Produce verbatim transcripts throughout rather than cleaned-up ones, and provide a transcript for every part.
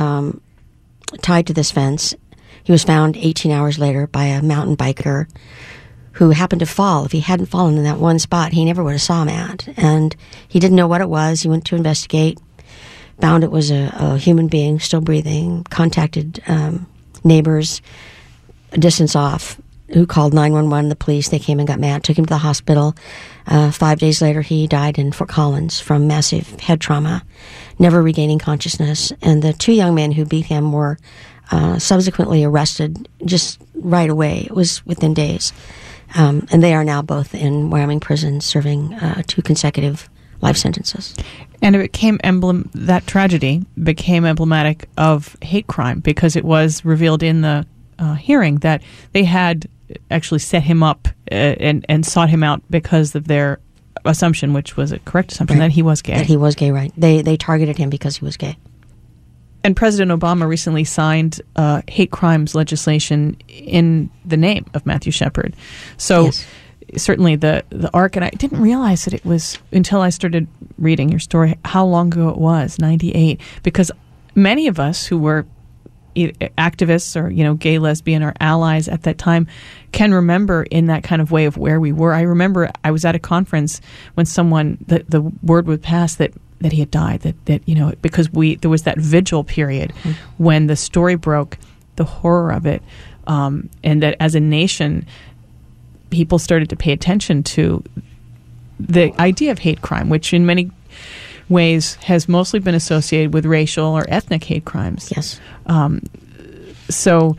um, tied to this fence. He was found eighteen hours later by a mountain biker who happened to fall. If he hadn't fallen in that one spot, he never would have saw Matt. And he didn't know what it was. He went to investigate, found it was a, a human being still breathing, contacted um, neighbors a distance off, who called nine one one, the police. They came and got Matt, took him to the hospital. Uh, five days later, he died in Fort Collins from massive head trauma, never regaining consciousness. And the two young men who beat him were uh, subsequently arrested just right away. It was within days. Um, and they are now both in Wyoming prisons serving uh, two consecutive life sentences. And it became emblem that tragedy became emblematic of hate crime because it was revealed in the uh, hearing that they had actually set him up uh, and, and sought him out because of their assumption, which was a correct assumption, right. that he was gay. That he was gay, right. They they targeted him because he was gay. And President Obama recently signed uh, hate crimes legislation in the name of Matthew Shepard. So yes. certainly the, the arc, and I didn't realize that it was until I started reading your story, how long ago it was, ninety-eight, because many of us who were activists or, you know, gay, lesbian, or allies at that time can remember in that kind of way of where we were. I remember I was at a conference when someone, the, the word would pass that, that he had died, that, that, you know, because we, there was that vigil period mm-hmm. when the story broke, the horror of it, um, and that as a nation, people started to pay attention to the idea of hate crime, which in many ways has mostly been associated with racial or ethnic hate crimes. Yes. Um, so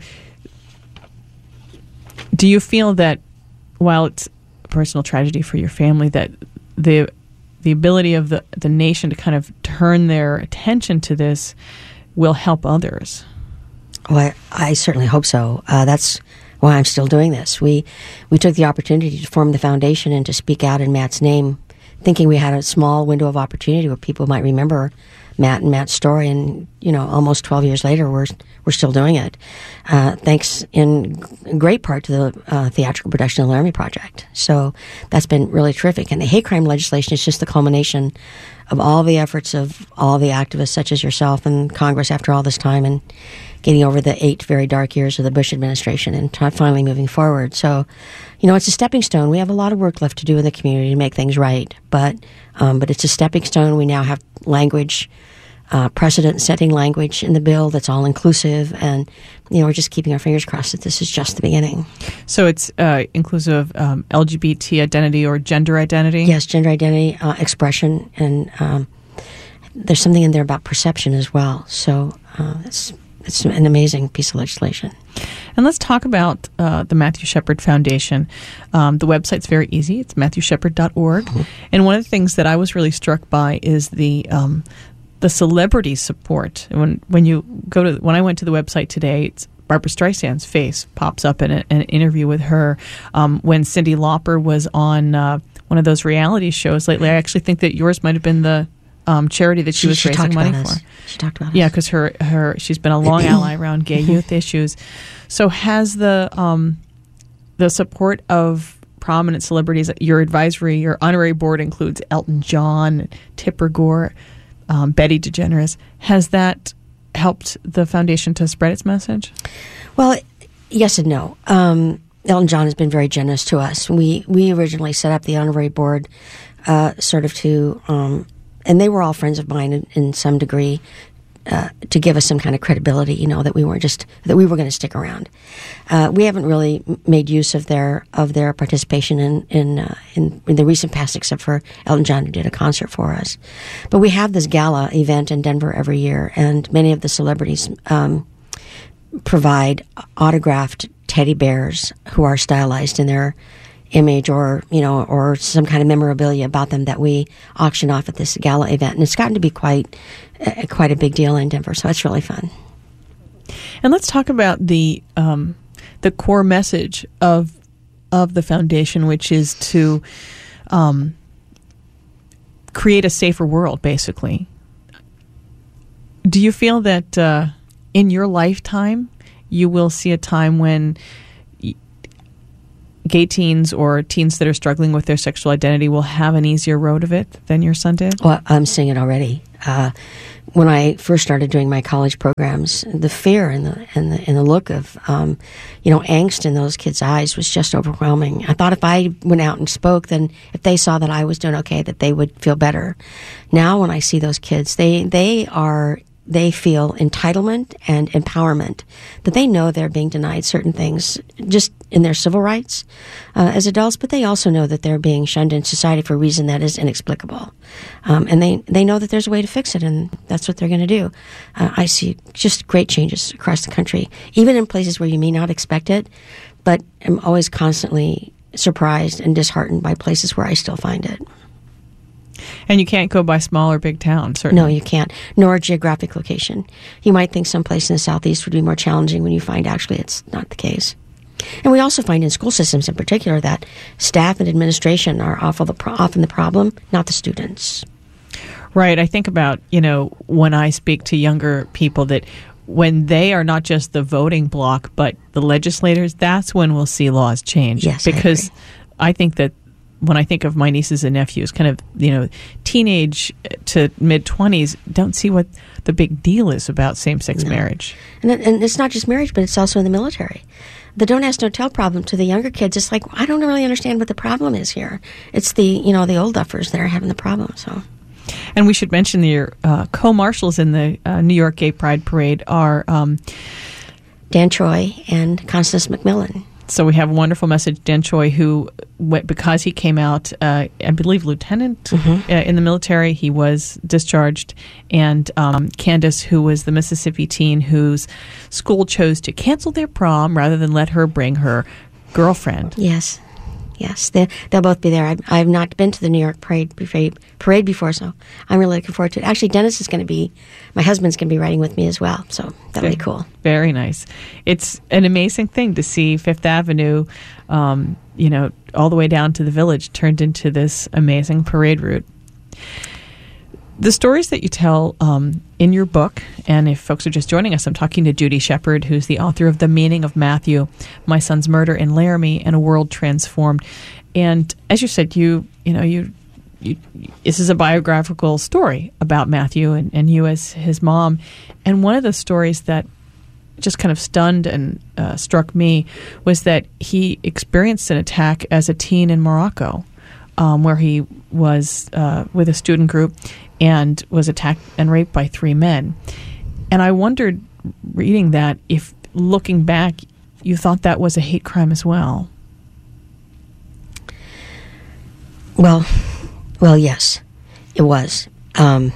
do you feel that while it's a personal tragedy for your family, that the the ability of the, the nation to kind of turn their attention to this will help others? Oh, I, I certainly hope so. Uh, that's why I'm still doing this. We we took the opportunity to form the foundation and to speak out in Matt's name, thinking we had a small window of opportunity where people might remember Matt and Matt's story. And, you know, almost twelve years later, we're we're still doing it. Uh, thanks in great part to the uh, theatrical production of the Laramie Project. So that's been really terrific. And the hate crime legislation is just the culmination of all the efforts of all the activists such as yourself and Congress after all this time and getting over the eight very dark years of the Bush administration and t- finally moving forward. So, you know, it's a stepping stone. We have a lot of work left to do in the community to make things right, but um, but it's a stepping stone. We now have language, uh, precedent-setting language in the bill that's all inclusive, and you know, we're just keeping our fingers crossed that this is just the beginning. So it's uh, inclusive um, L G B T identity or gender identity? Yes, gender identity, uh, expression, and um, there's something in there about perception as well. So uh, it's it's an amazing piece of legislation. And let's talk about uh, the Matthew Shepard Foundation. Um, the website's very easy. It's matthew shepard dot org. Mm-hmm. And one of the things that I was really struck by is the um, the celebrity support. When when you go to when I went to the website today, it's Barbra Streisand's face pops up in a, an interview with her. Um, when Cyndi Lauper was on uh, one of those reality shows lately, I actually think that yours might have been the Um, charity that she, she was she raising money for. Us. She talked about yeah, us. because her, her she's been a long ally around gay youth issues. So has the um, the support of prominent celebrities, your advisory, your honorary board includes Elton John, Tipper Gore, um, Betty DeGeneres, has that helped the foundation to spread its message? Well, yes and no. Um, Elton John has been very generous to us. We, we originally set up the honorary board uh, sort of to... Um, and they were all friends of mine in, in some degree, uh, to give us some kind of credibility, you know, that we weren't just that we were going to stick around. Uh, we haven't really made use of their of their participation in in, uh, in in the recent past, except for Elton John, who did a concert for us. But we have this gala event in Denver every year, and many of the celebrities um, provide autographed teddy bears who are stylized in their image, or you know, or some kind of memorabilia about them that we auction off at this gala event, and it's gotten to be quite, uh, quite a big deal in Denver. So it's really fun. And let's talk about the um, the core message of of the foundation, which is to um, create a safer world. Basically, do you feel that uh, in your lifetime you will see a time when gay teens or teens that are struggling with their sexual identity will have an easier road of it than your son did? Well, I'm seeing it already. Uh, when I first started doing my college programs, the fear and the and the, and the look of, um, you know, angst in those kids' eyes was just overwhelming. I thought if I went out and spoke, then if they saw that I was doing okay, that they would feel better. Now, when I see those kids, they they are. They feel entitlement and empowerment, that they know they're being denied certain things just in their civil rights uh, as adults, but they also know that they're being shunned in society for a reason that is inexplicable. Um, and they, they know that there's a way to fix it, and that's what they're going to do. Uh, I see just great changes across the country, even in places where you may not expect it, but I'm always constantly surprised and disheartened by places where I still find it. And you can't go by small or big town, certainly. No, you can't, nor geographic location. You might think someplace in the southeast would be more challenging when you find actually it's not the case. And we also find in school systems in particular that staff and administration are often the, pro- often the problem, not the students. Right. I think about, you know, when I speak to younger people that when they are not just the voting bloc, but the legislators, that's when we'll see laws change. Yes, because I, I think that when I think of my nieces and nephews, kind of, you know, teenage to mid-twenties, don't see what the big deal is about same-sex no. marriage. And, and it's not just marriage, but it's also in the military. The don't ask, don't tell problem to the younger kids, it's like, I don't really understand what the problem is here. It's the, you know, the old duffers that are having the problem, so... And we should mention your uh, co-marshals in the uh, New York Gay Pride Parade are... Um, Dan Choi and Constance McMillan. So we have a wonderful message. Dan Choi, who, because he came out, uh, I believe, lieutenant mm-hmm. uh, in the military, he was discharged. And um, Candace, who was the Mississippi teen whose school chose to cancel their prom rather than let her bring her girlfriend. Yes. Yes, they, they'll both be there. I've, I've not been to the New York parade, parade before, so I'm really looking forward to it. Actually, Dennis is going to be, my husband's going to be riding with me as well, so that'll be cool. Very nice. It's an amazing thing to see Fifth Avenue, um, you know, all the way down to the Village turned into this amazing parade route. The stories that you tell um, in your book, and if folks are just joining us, I'm talking to Judy Shepard, who's the author of The Meaning of Matthew, My Son's Murder in Laramie, and A World Transformed. And as you said, you you know, you, you this is a biographical story about Matthew and, and you as his mom. And one of the stories that just kind of stunned and uh, struck me was that he experienced an attack as a teen in Morocco, um, where he was uh, with a student group and was attacked and raped by three men. And I wondered, reading that, if looking back, you thought that was a hate crime as well. Well, well, yes, it was, um,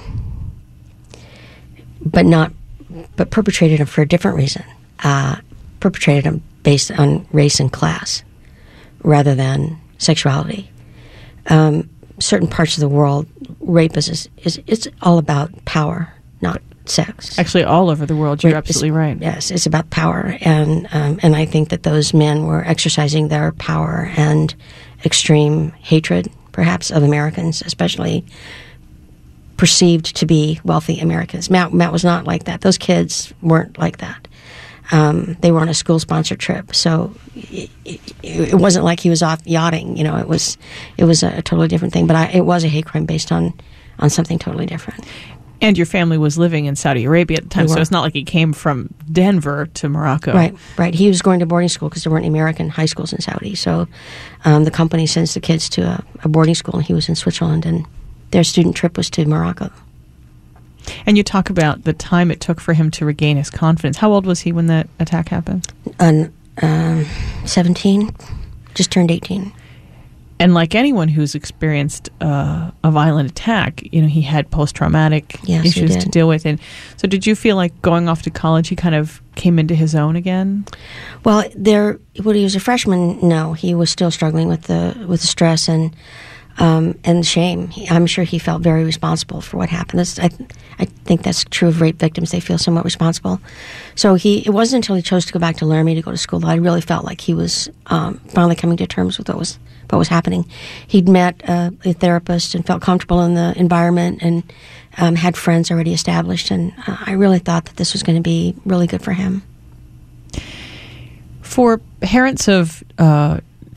but not, but perpetrated them for a different reason. Uh, perpetrated them based on race and class, rather than sexuality. Um, certain parts of the world, rape is, is, is it's all about power, not sex. Actually, all over the world, you're Rape absolutely is, right. Yes, it's about power, and um, and I think that those men were exercising their power and extreme hatred, perhaps, of Americans, especially perceived to be wealthy Americans. Matt, Matt was not like that. Those kids weren't like that. Um, they were on a school-sponsored trip, so it, it, it wasn't like he was off yachting. You know, it was it was a, a totally different thing. But I, it was a hate crime based on on something totally different. And your family was living in Saudi Arabia at the time, We so were. it's not like he came from Denver to Morocco. Right, right. He was going to boarding school because there weren't American high schools in Saudi. So um, the company sends the kids to a, a boarding school, and he was in Switzerland, and their student trip was to Morocco. And you talk about the time it took for him to regain his confidence. How old was he when that attack happened? Um, um, seventeen, just turned eighteen. And like anyone who's experienced uh, a violent attack, you know, he had post-traumatic Yes, he issues to did. deal with. And so did you feel like going off to college, he kind of came into his own again? Well, there, when he was a freshman, no, he was still struggling with the with the stress and um, and shame. He, I'm sure he felt very responsible for what happened. That's, I, I think that's true of rape victims. They feel somewhat responsible. So he, it wasn't until he chose to go back to Laramie to go to school that I really felt like he was um, finally coming to terms with what was what was happening. He'd met uh, a therapist and felt comfortable in the environment and um, had friends already established. And uh, I really thought that this was going to be really good for him. For parents of uh,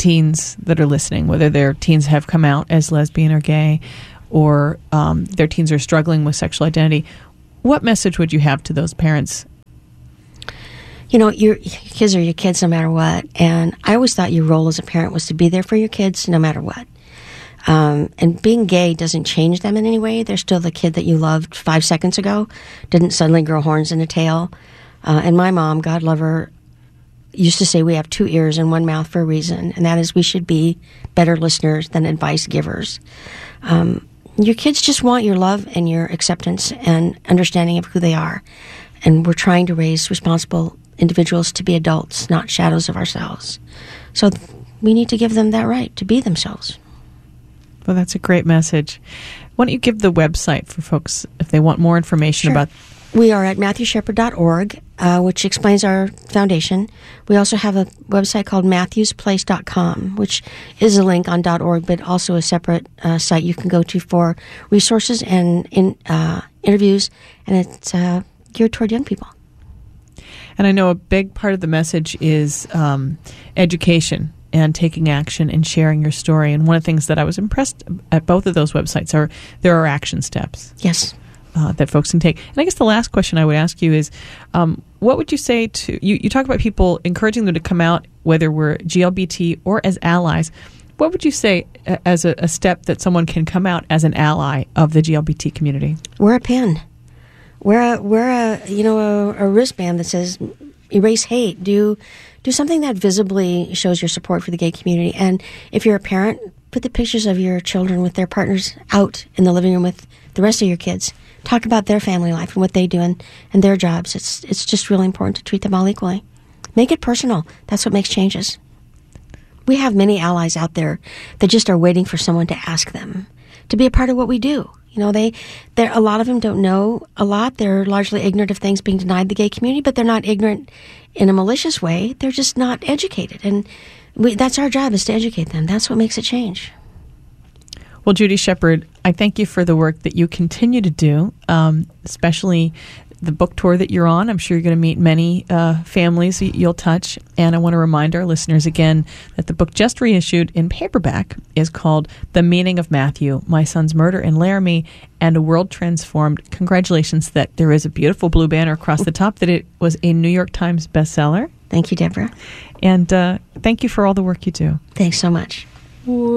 teens that are listening, whether their teens have come out as lesbian or gay, or um, their teens are struggling with sexual identity, what message would you have to those parents? You know, your, your kids are your kids no matter what. And I always thought your role as a parent was to be there for your kids no matter what. Um, and being gay doesn't change them in any way. They're still the kid that you loved five seconds ago, didn't suddenly grow horns and a tail. Uh, and my mom, God love her, used to say we have two ears and one mouth for a reason, and that is we should be better listeners than advice givers. Um, your kids just want your love and your acceptance and understanding of who they are. And we're trying to raise responsible individuals to be adults, not shadows of ourselves. So th- we need to give them that right to be themselves. Well, that's a great message. Why don't you give the website for folks if they want more information Sure. about... We are at matthew sheppard dot org, uh, which explains our foundation. We also have a website called matthews place dot com, which is a link on .org, but also a separate uh, site you can go to for resources and in, uh, interviews, and it's uh, geared toward young people. And I know a big part of the message is um, education and taking action and sharing your story. And one of the things that I was impressed at both of those websites are there are action steps. Yes. Uh, that folks can take. And I guess the last question I would ask you is, um, what would you say to, you, you talk about people encouraging them to come out, whether we're G L B T or as allies. What would you say uh, as a, a step that someone can come out as an ally of the G L B T community? Wear a pin. Wear a, wear a you know, a, a wristband that says erase hate. Do, do something that visibly shows your support for the gay community. And if you're a parent, put the pictures of your children with their partners out in the living room with the rest of your kids. Talk about their family life and what they do and, and their jobs. It's it's just really important to treat them all equally. Make it personal. That's what makes changes. We have many allies out there that just are waiting for someone to ask them to be a part of what we do. You know, they, they're, a lot of them don't know a lot. They're largely ignorant of things being denied the gay community, but they're not ignorant in a malicious way. They're just not educated. And we, that's our job, is to educate them. That's what makes a change. Well, Judy Sheppard, I thank you for the work that you continue to do, um, especially the book tour that you're on. I'm sure you're going to meet many uh, families you'll touch. And I want to remind our listeners again that the book just reissued in paperback is called The Meaning of Matthew, My Son's Murder in Laramie, and a World Transformed. Congratulations that there is a beautiful blue banner across the top, that it was a New York Times bestseller. Thank you, Deborah. And uh, thank you for all the work you do. Thanks so much.